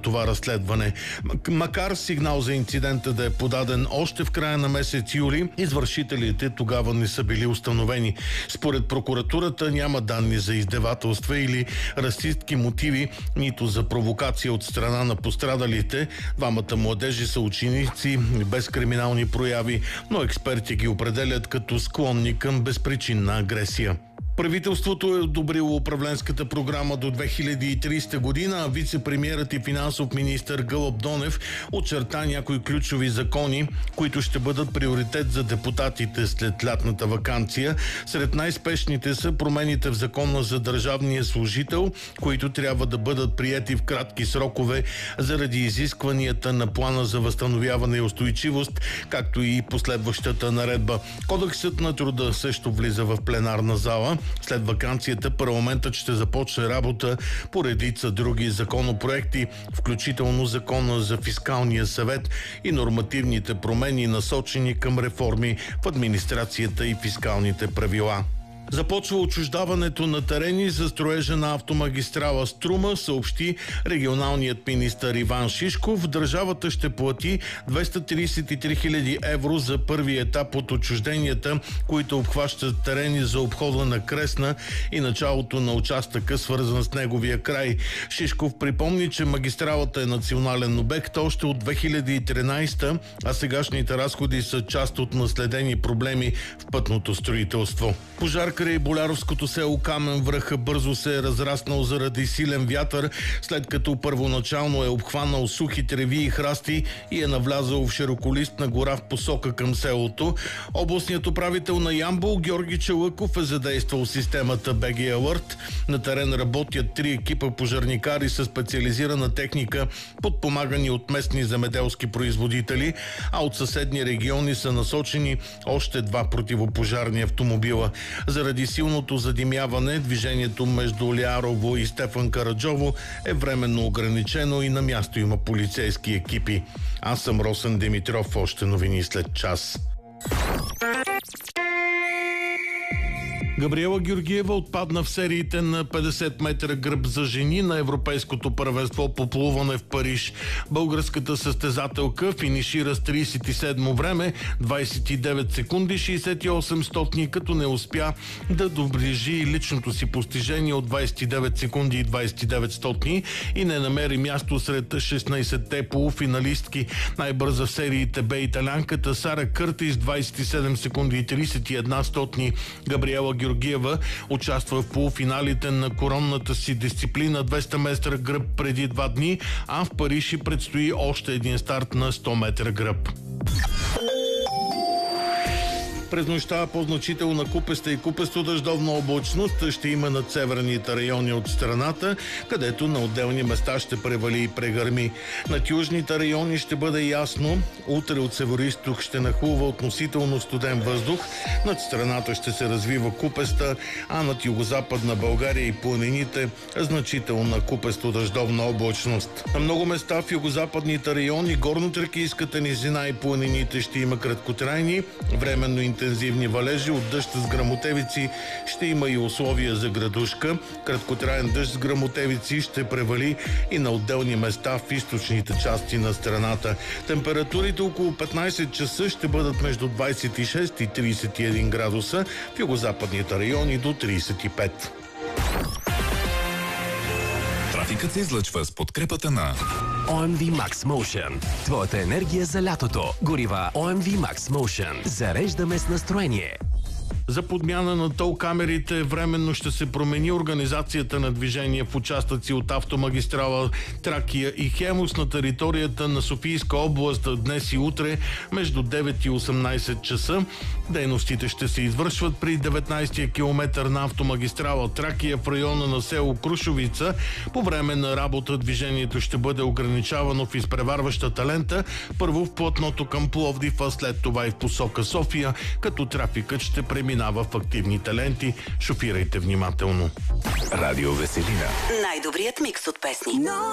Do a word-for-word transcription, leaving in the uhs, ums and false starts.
това разследване. Макар сигнал за инцидента да е подаден още в края на месец юли, извършителите тогава не са били установени. Според прокуратурата няма данни за издевателства или расистки мотиви, нито за провокация от страна на пострадалите. Двамата младежи са ученици без криминални прояви, но експерти ги определят като склонни към безпричинна агресия. Правителството е одобрило управленската програма до две хиляди и тридесета година, а вице-премиерът и финансов министър Гълъб Донев очерта някои ключови закони, които ще бъдат приоритет за депутатите след лятната ваканция. Сред най-спешните са промените в Закона за държавния служител, които трябва да бъдат приети в кратки срокове заради изискванията на плана за възстановяване и устойчивост, както и последващата наредба. Кодексът на труда също влиза в пленарна зала. След ваканцията парламентът ще започне работа по редица други законопроекти, включително Закона за фискалния съвет и нормативните промени, насочени към реформи в администрацията и фискалните правила. Започва отчуждаването на терени за строежа на автомагистрала Струма, съобщи регионалният министър Иван Шишков. Държавата ще плати двеста тридесет и три хиляди евро за първи етап от отчужденията, които обхващат терени за обхода на Кресна и началото на участъка, свързан с неговия край. Шишков припомни, че магистралата е национален обект още от две хиляди и тринадесета, а сегашните разходи са част от наследени проблеми в пътното строителство. Пожар край Боляровското село Камен връх бързо се е разраснал заради силен вятър, след като първоначално е обхванал сухи треви и храсти и е навлязал в широколистна гора в посока към селото. Областният управител на Ямбол Георги Челъков е задействал системата би джи Alert. На терен работят три екипа пожарникари със специализирана техника, подпомагани от местни земеделски производители, а от съседни региони са насочени още два противопожарни автомобила. Заради силното задимяване, движението между Лярово и Стефан Караджово е временно ограничено и на място има полицейски екипи. Аз съм Росен Димитров, още новини след час. Габриела Георгиева отпадна в сериите на петдесет метра гръб за жени на Европейското първенство по плуване в Париж. Българската състезателка финишира с тридесет и седмо време, двадесет и девет секунди шейсет и осем стотни, като не успя да доближи личното си постижение от двадесет и девет секунди и двадесет и девет стотни и не намери място сред шестнадесетте полуфиналистки. Най-бърза в сериите бе италянката Сара Къртис, двадесет и седем секунди и тридесет и една стотни. Габриела Георгиева участва в полуфиналите на коронната си дисциплина двеста метра гръб преди два дни, а в Париж и предстои още един старт на сто метра гръб. През нощта по-значителна купеста и купесто дъждовна облачност ще има над северните райони от страната, където на отделни места ще превали и прегърми. Над южните райони ще бъде ясно. Утре от североизток ще нахлува относително студен въздух. Над страната ще се развива купеста, а над югозападна България и планините значителна купесто-дъждовна облачност. На много места в югозападните райони, горнотракийската низина и планините ще има краткотрайни, временно интензивни валежи от дъжд с гръмотевици. Ще има и условия за градушка. Краткотраен дъжд с гръмотевици ще превали и на отделни места в източните части на страната. Температурите около петнадесет часа ще бъдат между двадесет и шест и тридесет и един градуса, в югозападните райони до тридесет и пет. Трафикът се излъчва с подкрепата на О Ем Ви Max Motion. Твоята енергия за лятото. Горива О Ем Ви Max Motion. Зареждаме с настроение. За подмяна на тол камерите временно ще се промени организацията на движение в участъци от автомагистрала Тракия и Хемус на територията на Софийска област днес и утре между девет и осемнадесет часа. Дейностите ще се извършват при деветнадесетия километър на автомагистрала Тракия в района на село Крушовица. По време на работа движението ще бъде ограничавано в изпреварващата лента, първо в платното към Пловдив, а след това и в посока София, като трафикът ще преминава в активните ленти. Шофирайте внимателно. Радио Веселина. Най-добрият микс от песни.